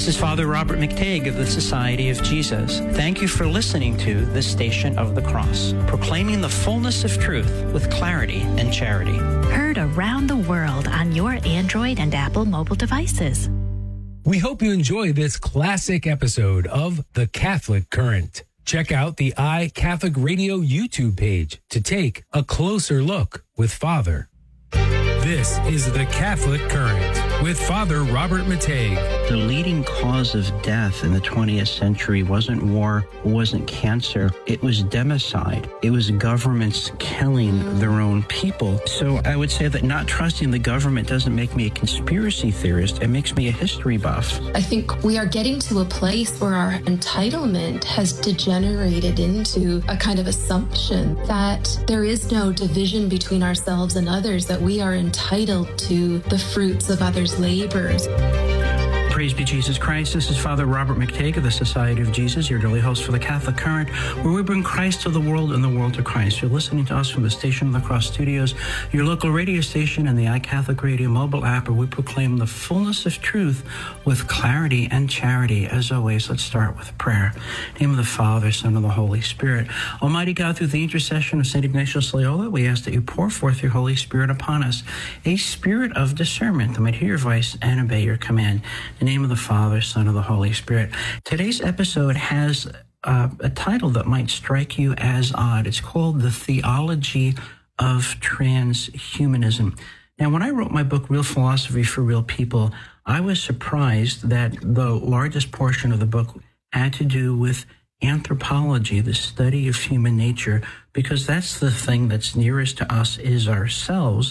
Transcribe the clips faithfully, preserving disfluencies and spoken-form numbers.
This is Father Robert McTague of the Society of Jesus. Thank you for listening to The Station of the Cross, proclaiming the fullness of truth with clarity and charity. Heard around the world on your Android and Apple mobile devices. We hope you enjoy this classic episode of The Catholic Current. Check out the iCatholic Radio YouTube page to take a closer look with Father. This is The Catholic Current with Father Robert McTague. The leading cause of death in the twentieth century wasn't war, wasn't cancer, it was democide. It was governments killing their own people. So I would say that not trusting the government doesn't make me a conspiracy theorist, it makes me a history buff. I think we are getting to a place where our entitlement has degenerated into a kind of assumption that there is no division between ourselves and others, that we are entitled to the fruits of others' labors. Praise be Jesus Christ. This is Father Robert McTague of the Society of Jesus, your daily host for the Catholic Current, where we bring Christ to the world and the world to Christ. You're listening to us from the Station of the Cross studios, your local radio station, and the iCatholic Radio mobile app, where we proclaim the fullness of truth with clarity and charity. As always, let's start with prayer. In the name of the Father, Son, and the Holy Spirit. Almighty God, through the intercession of Saint Ignatius Loyola, we ask that you pour forth your Holy Spirit upon us, a spirit of discernment that might hear your voice and obey your command. In the name of the Father, Son, and the Holy Spirit. Today's episode has uh, a title that might strike you as odd. It's called The Theology of Transhumanism. Now, when I wrote my book, Real Philosophy for Real People, I was surprised that the largest portion of the book had to do with anthropology, the study of human nature, because that's the thing that's nearest to us is ourselves.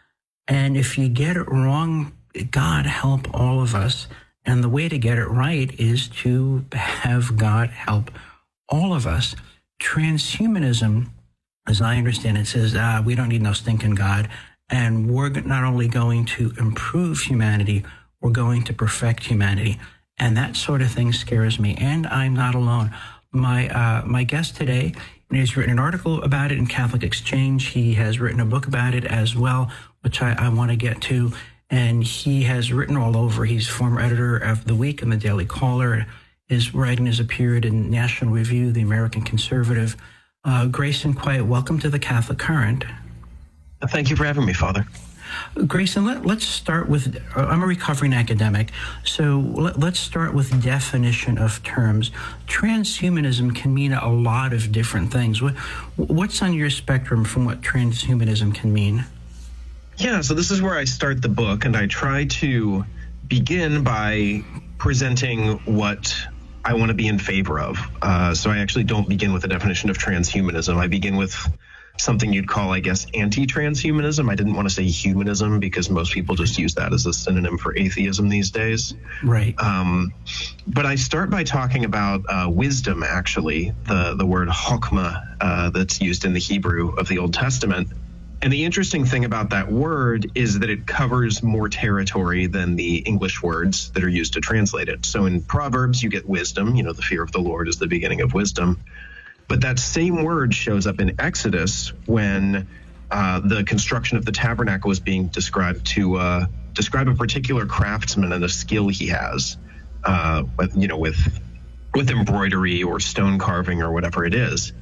And if you get it wrong, God help all of us. And the way to get it right is to have God help all of us. Transhumanism, as I understand it, says, ah, we don't need no stinking God. And we're not only going to improve humanity, we're going to perfect humanity. And that sort of thing scares me. And I'm not alone. My uh, my guest today has written an article about it in Catholic Exchange. He has written a book about it as well, which I, I want to get to. And he has written all over. He's former editor of The Week and The Daily Caller. His writing has appeared in National Review, The American Conservative. Uh, Grayson Quiet, welcome to The Catholic Current. Thank you for having me, Father. Grayson, let, let's start with, uh, I'm a recovering academic, so let, let's start with definition of terms. Transhumanism can mean a lot of different things. What, what's on your spectrum from what transhumanism can mean? Yeah, so this is where I start the book, and I try to begin by presenting what I want to be in favor of. Uh, so I actually don't begin with a definition of transhumanism. I begin with something you'd call, I guess, anti-transhumanism. I didn't want to say humanism because most people just use that as a synonym for atheism these days. Right. Um, but I start by talking about uh, wisdom, actually, the, the word chokmah uh, that's used in the Hebrew of the Old Testament. And the interesting thing about that word is that it covers more territory than the English words that are used to translate it. So in Proverbs, you get wisdom. You know, the fear of the Lord is the beginning of wisdom. But that same word shows up in Exodus when uh, the construction of the tabernacle is being described to uh, describe a particular craftsman and a skill he has, uh, with, you know, with with embroidery or stone carving or whatever it is.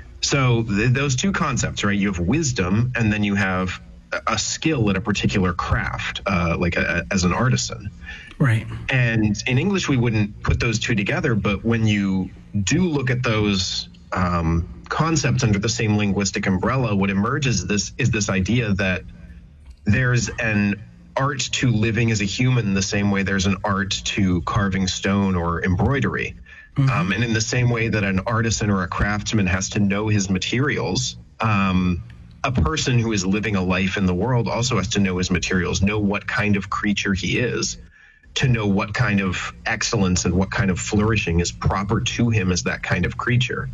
So th- those two concepts, right? You have wisdom, and then you have a skill at a particular craft, uh, like a, as an artisan. Right. And in English, we wouldn't put those two together, but when you do look at those um, concepts under the same linguistic umbrella, what emerges this is this idea that there's an art to living as a human the same way there's an art to carving stone or embroidery. Mm-hmm. Um, and in the same way that an artisan or a craftsman has to know his materials, um, a person who is living a life in the world also has to know his materials, know what kind of creature he is, to know what kind of excellence and what kind of flourishing is proper to him as that kind of creature.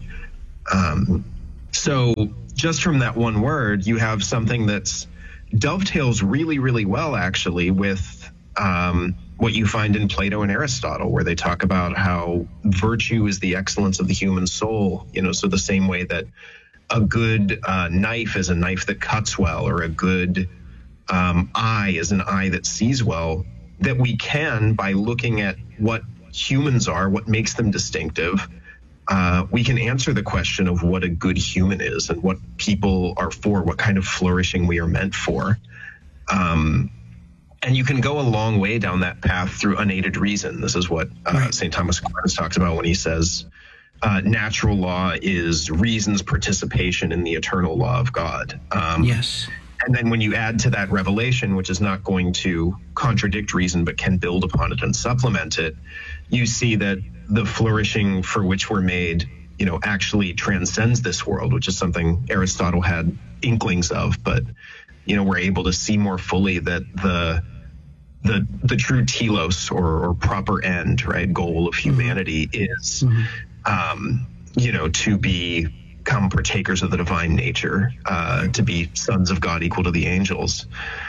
Um, so just from that one word, you have something that's dovetails really, really well, actually, with um, what you find in Plato and Aristotle, where they talk about how virtue is the excellence of the human soul. You know, so the same way that a good uh, knife is a knife that cuts well, or a good um, eye is an eye that sees well, that we can, by looking at what humans are, what makes them distinctive, uh, we can answer the question of what a good human is and what people are for, what kind of flourishing we are meant for. Um, and you can go a long way down that path through unaided reason. This is what uh, right. Saint Thomas Aquinas talks about when he says, uh, natural law is reason's participation in the eternal law of God. Um, yes. And then when you add to that revelation, which is not going to contradict reason, but can build upon it and supplement it, you see that the flourishing for which we're made, you know, actually transcends this world, which is something Aristotle had inklings of. But, you know, we're able to see more fully that the the the true telos or, or proper end, right, goal of humanity mm-hmm. is, mm-hmm. um, you know, to be become partakers of the divine nature, uh, to be sons of God equal to the angels.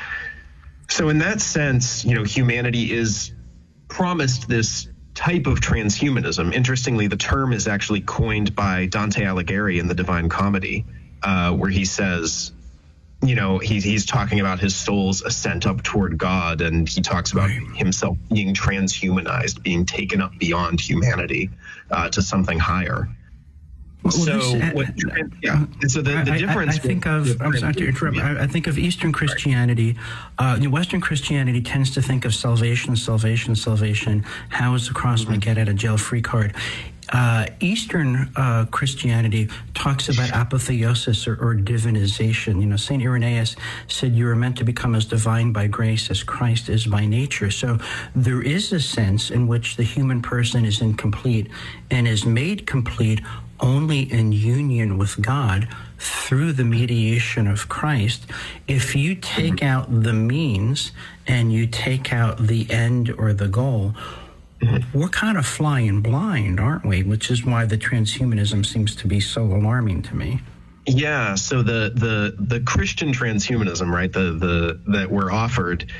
So in that sense, you know, humanity is promised this type of transhumanism. Interestingly, the term is actually coined by Dante Alighieri in the Divine Comedy, uh, where he says, you know, he, he's talking about his soul's ascent up toward God, and he talks about himself being transhumanized, being taken up beyond humanity uh, to something higher. Well, so, this, what, yeah. So the, the I, difference. I, I think of. I'm sorry to interrupt. Yeah. I, I think of Eastern Christianity. Uh, Western Christianity tends to think of salvation, salvation, salvation. How is the cross mm-hmm. my get out of jail free card? Uh, Eastern uh, Christianity talks about apotheosis or, or divinization. You know, Saint Irenaeus said you are meant to become as divine by grace as Christ is by nature. So there is a sense in which the human person is incomplete and is made complete only in union with God through the mediation of Christ. If you take out the means and you take out the end or the goal, we're kind of flying blind, aren't we? Which is why the transhumanism seems to be so alarming to me. Yeah. So the the the Christian transhumanism, right, the the that we're offered,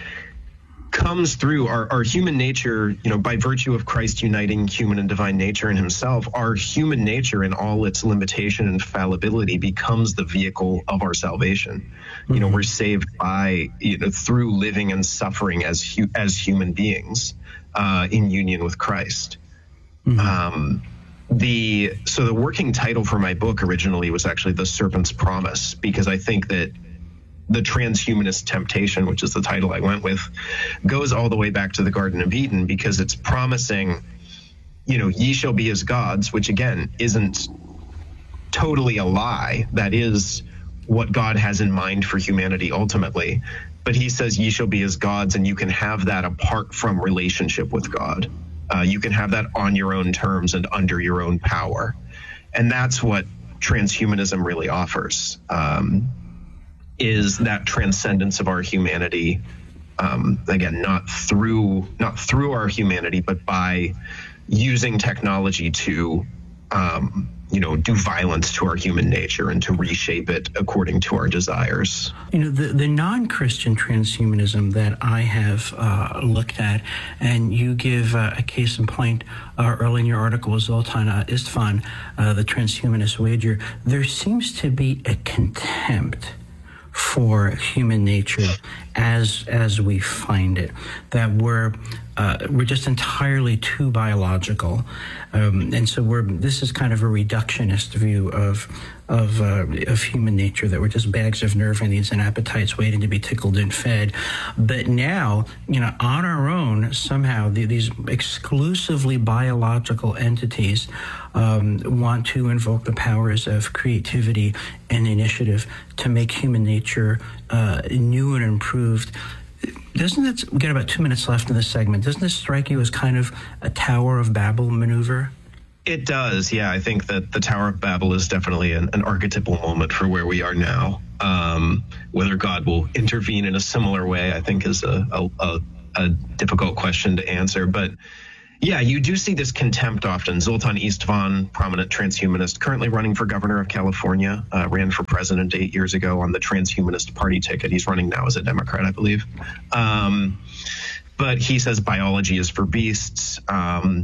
comes through our, our human nature, you know, by virtue of Christ uniting human and divine nature in himself. Our human nature in all its limitation and fallibility becomes the vehicle of our salvation. Mm-hmm. You know, we're saved by, you know, through living and suffering as hu- as human beings uh, in union with Christ. Mm-hmm. Um, the so the working title for my book originally was actually The Serpent's Promise, because I think that the transhumanist temptation, which is the title I went with, goes all the way back to the Garden of Eden, because it's promising, you know, ye shall be as gods, which again isn't totally a lie. That is what God has in mind for humanity ultimately. But he says ye shall be as gods, and you can have that apart from relationship with God. Uh, you can have that on your own terms and under your own power. And that's what transhumanism really offers. Um, is that transcendence of our humanity, um, again, not through not through our humanity, but by using technology to, um, you know, do violence to our human nature and to reshape it according to our desires. You know, the, the non-Christian transhumanism that I have uh, looked at, and you give uh, a case in point uh, early in your article, Zoltan uh, Istvan, uh, the transhumanist wager, there seems to be a contempt for human nature as as we find it, that we're uh, we're just entirely too biological, um, and so we're this is kind of a reductionist view of of uh, of human nature, that we're just bags of nerve endings and appetites waiting to be tickled and fed. But now, you know, on our own, somehow the, these exclusively biological entities um, want to invoke the powers of creativity and initiative to make human nature uh, new and improved. Doesn't it, we got about two minutes left in this segment, doesn't this strike you as kind of a Tower of Babel maneuver? It does, yeah. I think that the Tower of Babel is definitely an, an archetypal moment for where we are now. Um, whether God will intervene in a similar way, I think, is a, a, a, a difficult question to answer. But yeah, you do see this contempt often. Zoltan Istvan, prominent transhumanist, currently running for governor of California, uh, ran for president eight years ago on the transhumanist party ticket. He's running now as a Democrat, I believe. Um, but he says biology is for beasts. Um,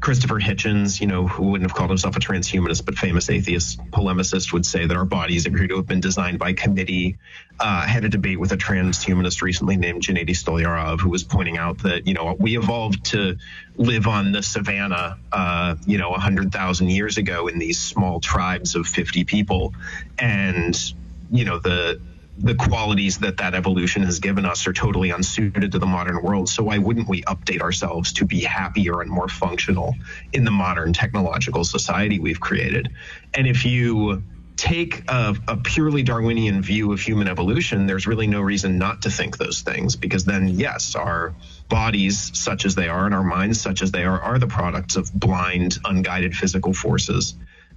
Christopher Hitchens, you know, who wouldn't have called himself a transhumanist, but famous atheist polemicist, would say that our bodies appear to have been designed by committee. Uh, I had a debate with a transhumanist recently named Gennady Stolyarov, who was pointing out that, you know, we evolved to live on the savannah, uh, you know, one hundred thousand years ago in these small tribes of fifty people. And, you know, the the qualities that that evolution has given us are totally unsuited to the modern world. So why wouldn't we update ourselves to be happier and more functional in the modern technological society we've created? And if you take a, a purely Darwinian view of human evolution, there's really no reason not to think those things, because then, yes, our bodies, such as they are, and our minds, such as they are, are the products of blind, unguided physical forces.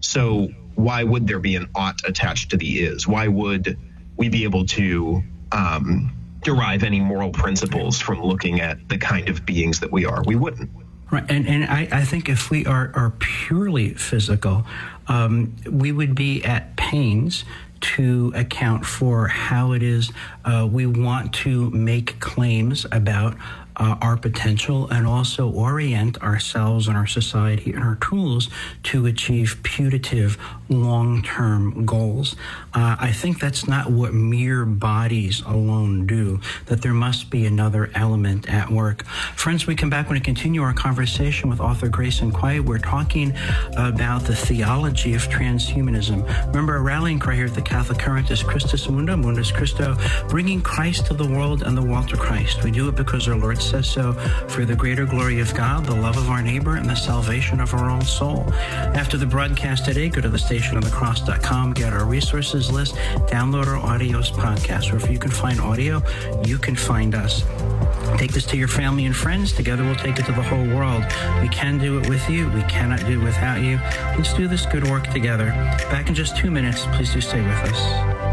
So why would there be an ought attached to the is? Why would we be able to um, derive any moral principles from looking at the kind of beings that we are? We wouldn't. Right, and and I, I think if we are, are purely physical, um, we would be at pains to account for how it is uh, we want to make claims about uh, our potential, and also orient ourselves and our society and our tools to achieve putative long-term goals. Uh, I think that's not what mere bodies alone do, that there must be another element at work. Friends, we come back, we're going to continue our conversation with author Grayson Quay. We're talking about the theology of transhumanism. Remember, our rallying cry here at the Catholic Current is Christus Mundo, Mundus Christo, bringing Christ to the world and the world to Christ. We do it because our Lord says so, for the greater glory of God, the love of our neighbor, and the salvation of our own soul. After the broadcast today, go to the station of the cross dot com, get our resources list, download our audios podcast. Wherever you can find audio, you can find us. Take this to your family and friends. Together we'll take it to the whole world. We can do it with you. We cannot do it without you. Let's do this good work together. Back in just two minutes. Please do stay with us.